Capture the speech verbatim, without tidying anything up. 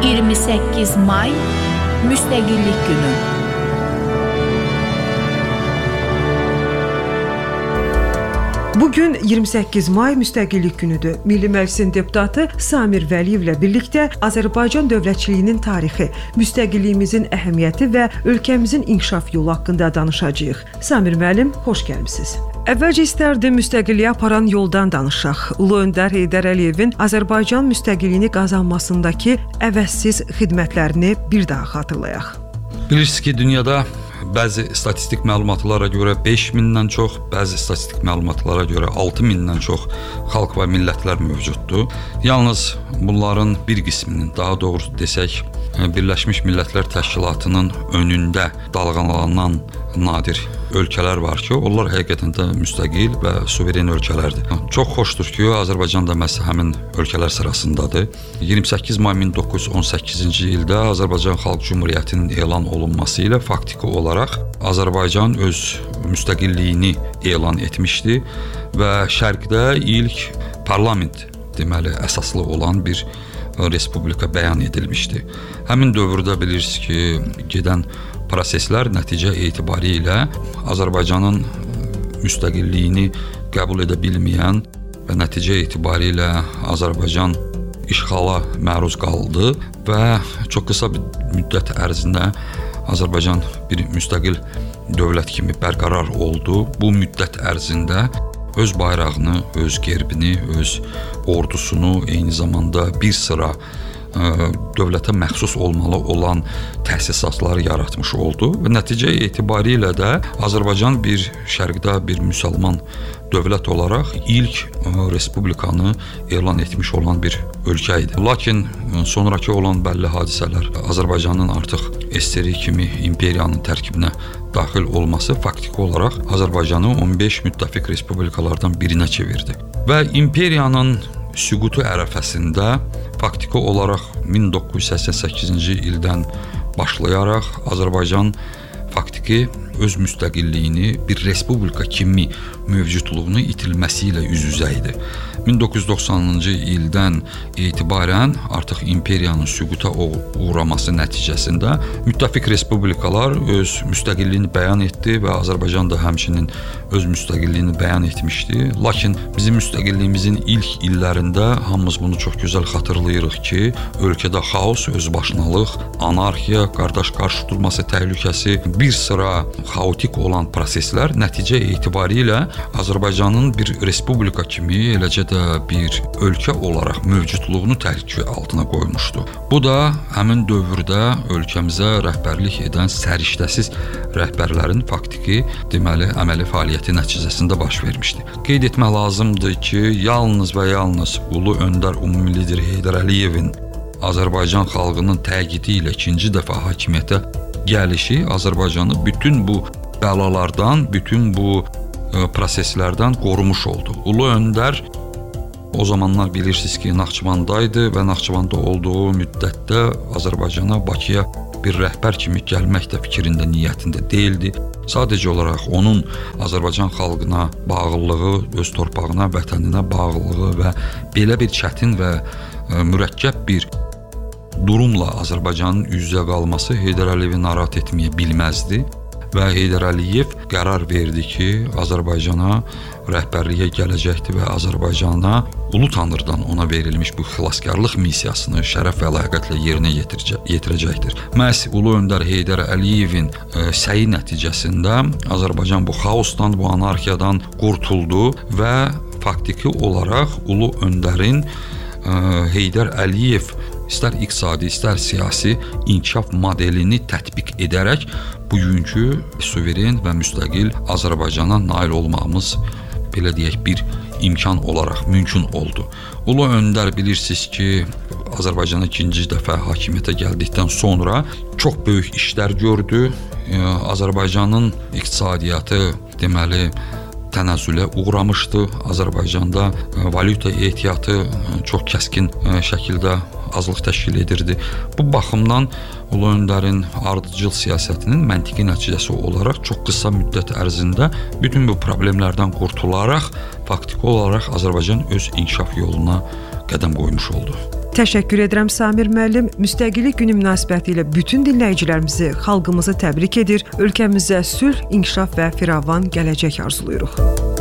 iyirmi səkkiz may Müstəqillik Günü. Bugün iyirmi səkkiz may Müstəqillik günüdür. Milli Məclisin deputatı Samir Vəliyevlə birlikdə Azərbaycan dövlətçiliyinin tarixi, müstəqilliyimizin əhəmiyyəti və ölkəmizin inkişaf yolu haqqında danışacağıq. Samir müəllim, xoş gəlmisiniz. Əvvəlcə istərdim müstəqilliyə aparan yoldan danışaq. Ulu öndər Heydər Əliyevin Azərbaycan müstəqilliyini qazanmasındakı əvəzsiz xidmətlərini bir daha xatırlayaq. Bilirsiniz ki, dünyada bəzi statistik məlumatlara görə beş mindən çox, bəzi statistik məlumatlara görə altı mindən çox xalq və millətlər mövcuddur. Yalnız bunların bir qisminin, daha doğrusu desək, Birləşmiş Millətlər Təşkilatının önündə dalğalanan nadir ölkələr var ki, onlar həqiqətən də müstəqil və suveren ölkələrdir. Çox xoşdur ki, Azərbaycan da məhz həmin ölkələr sırasındadır. iyirmi səkkiz may min doqquz yüz on səkkizinci ildə Azərbaycan Xalq Cümhuriyyətinin elan olunması ilə faktiki olaraq Azərbaycan öz müstəqilliyini elan etmişdi və şərqdə ilk parlament deməli əsaslı olan bir respublika bəyan edilmişdi. Həmin dövrdə bilirsiniz ki, gedən proseslər nəticə etibarilə Azərbaycanın müstəqilliyini qəbul edə bilməyən və nəticə etibarilə Azərbaycan işğala məruz qaldı və çox qısa bir müddət ərzində Azərbaycan bir müstəqil dövlət kimi bərqərar oldu. Bu müddət ərzində öz bayrağını, öz gerbini, öz ordusunu, eyni zamanda bir sıra ə, dövlətə məxsus olmalı olan təsisatları yaratmış oldu və nəticə etibarilə də Azərbaycan bir şərqdə bir müsəlman dövlət olaraq ilk ə, respublikanı elan etmiş olan bir ölkə idi. Lakin ə, sonrakı olan bəlli hadisələr Azərbaycanın artıq S S R kimi imperiyanın tərkibinə daxil olması faktiki olaraq Azərbaycanı on beş müttəfiq respublikalardan birinə çevirdi. Və imperiyanın süqutu ərəfəsində faktiki olaraq min doqquz yüz səksən səkkizinci ildən başlayaraq Azərbaycan faktiki öz müstəqilliyini bir respublika kimi mövcudluğunu itilməsi ilə üz-üzə idi. min doqquz yüz doxsanıncı ildən etibarən artıq imperiyanın süquta uğraması nəticəsində müttəfiq respublikalar öz müstəqilliyini bəyan etdi və Azərbaycan da həmçinin öz müstəqilliyini bəyan etmişdi. Lakin bizim müstəqilliyimizin ilk illərində hamımız bunu çox gözəl xatırlayırıq ki, ölkədə xaos, özbaşınalıq, anarxiya, qardaş qarşı durması təhlükəsi, bir sıra xaotik olan proseslər nəticə etibarilə Azərbaycanın bir respublika kimi, eləcə də bir ölkə olaraq mövcudluğunu təhlükə altına qoymuşdu. Bu da həmin dövrdə ölkəmizə rəhbərlik edən səriştəsiz rəhbərlərin faktiki, deməli, əməli fəaliyyəti nəticəsində baş vermişdi. Qeyd etmək lazımdır ki, yalnız və yalnız Ulu Öndər Ümumi Lider Heydər Əliyevin Azərbaycan xalqının təqidi ilə ikinci dəfə hakimiyyətə gəlişi Azərbaycanı bütün bu bəlalardan, bütün bu ə, proseslərdən qorumuş oldu. Ulu Öndər o zamanlar bilirsiniz ki, Naxçıvandaydı və Naxçıvanda olduğu müddətdə Azərbaycana, Bakıya bir rəhbər kimi gəlmək də fikrində, niyyətində deyildi. Sadəcə olaraq onun Azərbaycan xalqına bağlılığı, öz torpağına, vətəninə bağlılığı və belə bir çətin və ə, mürəkkəb bir durumla Azərbaycanın üz-üzə qalması Heydər Əliyevi narahat etməyə bilməzdi və Heydər Əliyev qərar verdi ki, Azərbaycana rəhbərliyə gələcəkdir və Azərbaycana Ulu Tanrıdan ona verilmiş bu xilaskarlıq missiyasını şərəf və ləyaqətlə yerinə yetirəcəkdir. Məhz Ulu Öndər Heydər Əliyevin ə, səyi nəticəsində Azərbaycan bu xaosdan, bu anarxiyadan qurtuldu və faktiki olaraq Ulu Öndərin ə, Heydər Əliyev istər iqtisadi, istər siyasi inkişaf modelini tətbiq edərək bugünkü suveren və müstəqil Azərbaycana nail olmağımız, belə deyək, bir imkan olaraq mümkün oldu. Ulu Öndər bilirsiniz ki, Azərbaycana ikinci dəfə hakimiyyətə gəldikdən sonra çox böyük işlər gördü. Azərbaycanın iqtisadiyyatı, deməli, tənəzzülə uğramışdı. Azərbaycanda valyuta ehtiyatı çox kəskin şəkildə azlıq təşkil edirdi. Bu baxımdan Ulu Öndərin ardıcıl siyasətinin məntiqi nəticəsi olaraq çox qısa müddət ərzində bütün bu problemlərdən qurtularaq faktiki olaraq Azərbaycan öz inkişaf yoluna qədəm qoymuş oldu. Təşəkkür edirəm Samir müəllim. Müstəqillik günü münasibətilə bütün dinləyicilərimizi, xalqımızı təbrik edir. Ölkəmizə sülh, inkişaf və firavan gələcək arzulayırıq.